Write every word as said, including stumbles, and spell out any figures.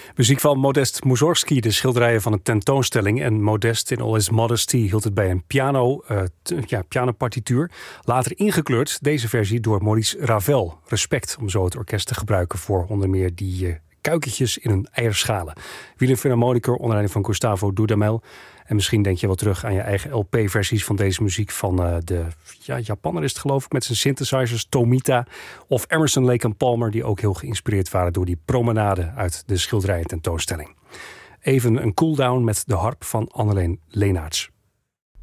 Muziek van Modest Mussorgsky, de schilderijen van een tentoonstelling. En Modest in all his modesty hield het bij een piano, uh, t- ja, pianopartituur. Later ingekleurd, deze versie, door Maurice Ravel. Respect om zo het orkest te gebruiken voor onder meer die uh, kuikentjes in een eierschalen. Wieler Philharmoniker onder leiding van Gustavo Dudamel. En misschien denk je wel terug aan je eigen L P-versies van deze muziek van uh, de ja, Japaner is het geloof ik, met zijn synthesizers, Tomita. Of Emerson, Lake and Palmer, die ook heel geïnspireerd waren door die promenade uit de schilderijen tentoonstelling. Even een cooldown met de harp van Anneleen Leenaerts.